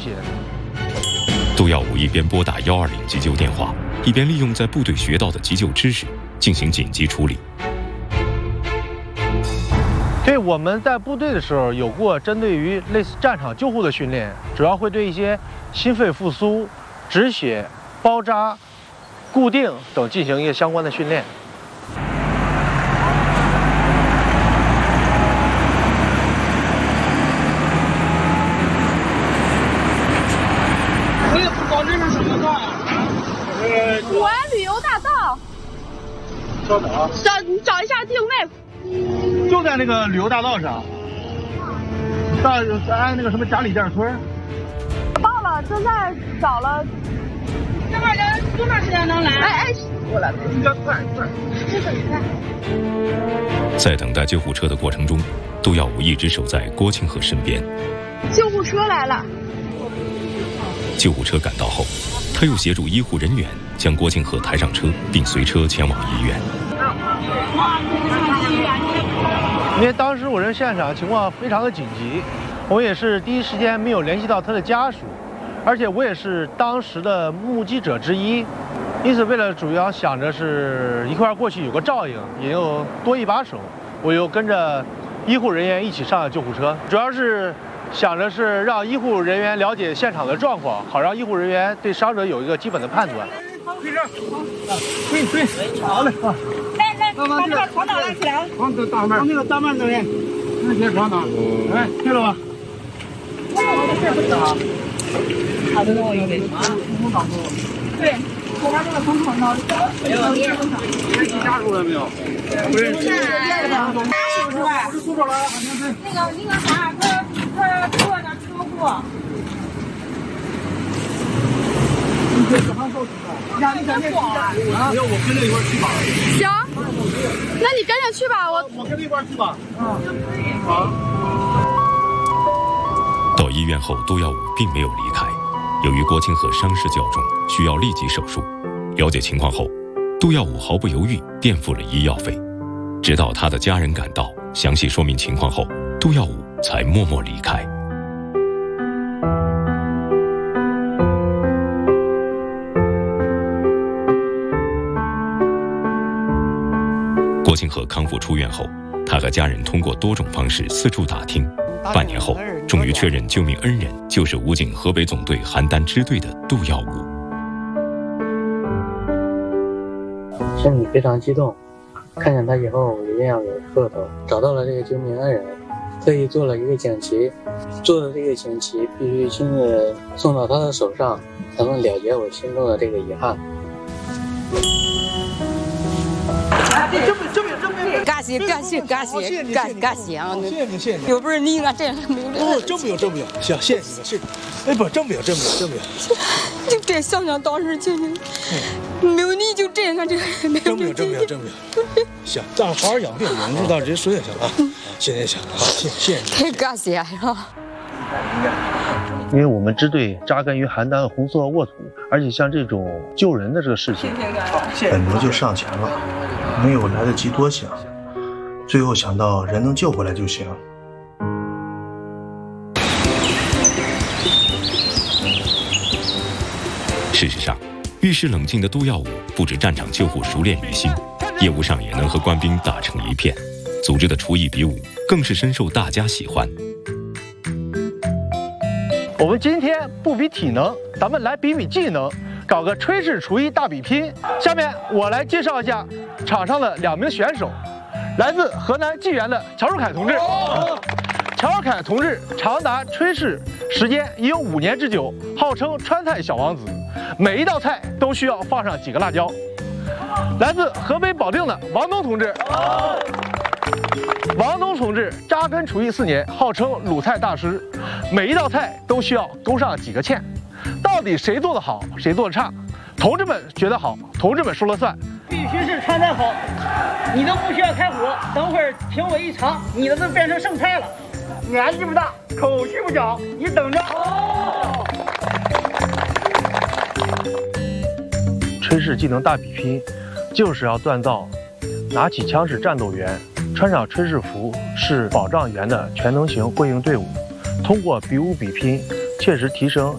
血。 杜耀武一边拨打120急救电话，一边利用在部队学到的急救知识进行紧急处理。 对，我们在部队的时候有过针对于类似战场救护的训练，主要会对一些心肺复苏、止血、包扎、固定等进行一些相关的训练。 我旅游大道。 稍等啊， 找一下定位。 就在那个旅游大道上，按那个什么贾里店村。 到了，正在找了。这边人多长时间能来？过来， 应该快。 这个你看。 在等待救护车的过程中，杜耀武一直守在郭庆和身边。 救护车来了。 救护车赶到后，他又协助医护人员将郭庆和抬上车，并随车前往医院。 因为当时我人现场情况非常的紧急，我也是第一时间没有联系到他的家属，而且我也是当时的目击者之一，因此为了主要想着是一块过去有个照应，也有多一把手，我又跟着医护人员一起上了救护车，主要是想着是让医护人员了解现场的状况，好让医护人员对伤者有一个基本的判断。对，好嘞啊！ 来，把这个床单拿起来。 往这大面，那个大面那边，那些床单，哎，对了吧？ 我的事不少。他都跟我有点什么？对，我把这个从床上。 你家属了没有？不是。 家属是吧？ 我是宿舍了。 那个啥，他出了点车祸。 让你赶紧去吧，要我跟着一块去吧。 行，那你赶紧去吧， 我跟着一块去吧。 好。到医院后，杜耀武并没有离开，由于郭庆和伤势较重，需要立即手术。了解情况后，杜耀武毫不犹豫垫付了医药费，直到他的家人赶到，详细说明情况后，杜耀武才默默离开。郭庆和康复出院后，他和家人通过多种方式四处打听，半年后终于确认救命恩人就是武警河北总队邯郸支队的杜耀武。 心里非常激动，看见他以后我一定要有贺头，找到了这个救命恩人，特意做了一个锦旗，做的这个锦旗必须亲自送到他的手上，才能了结我心中的这个遗憾。 感谢啊！ 谢谢你。 有不是你，俺这样没有。 不，真没有。行，谢谢你，哎，不，真没有。 就这想想当时情景，没有你就这样，俺这个没有。 真没有。行，咱好好养病，你知道直接说就行啊。行，好，谢谢你。 太感谢了。 因为我们支队扎根于邯郸红色沃土，而且像这种救人的这个事情， 本着就上前了，没有来得及多想，最后想到人能救回来就行。 事实上，遇事冷静的杜耀武不止战场救护熟练于心，业务上也能和官兵打成一片，组织的厨艺比武更是深受大家喜欢。 我们今天不比体能，咱们来比比技能，搞个炊事厨艺大比拼。下面我来介绍一下场上的2名选手，来自河南济源的乔树凯同志。乔树凯同志长达炊事时间已有5年之久，号称川菜小王子，每一道菜都需要放上几个辣椒。来自河北保定的王东同志。王东同志扎根厨艺4年，号称鲁菜大师，每一道菜都需要勾上几个芡。到底谁做得好，谁做得差？同志们觉得好，同志们说了算。 必须是川菜好，你都不需要开火，等会儿评委一尝，你的都变成剩菜了。年纪不大，口气不小，你等着。 炊事技能大比拼，就是要锻造拿起枪是战斗员，穿上炊事服是保障员的全能型会应队伍。通过比武比拼，切实提升